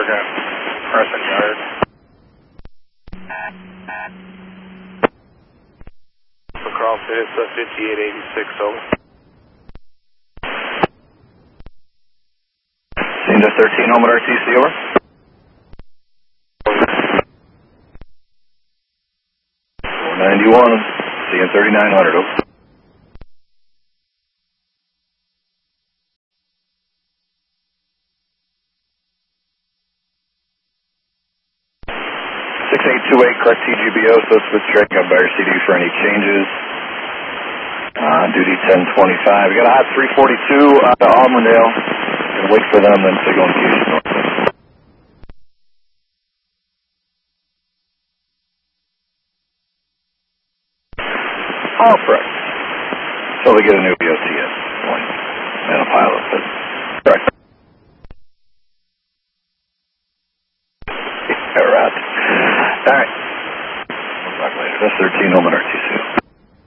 Oregon, Crescent Yard. For CrossFit, it's 5886, over. Scene to 13, home at RTC, over. 491, CN 3900, over. Correct TGBO, so it's checking up by your CD for any changes. Duty 1025. We got a hot 342 to Auburndale. Gonna wait for them, then signal indication north. All correct. So we get a new BOT at this point. And a pilot, but correct. All right. All right. We'll talk later. That's 13 home at RTC.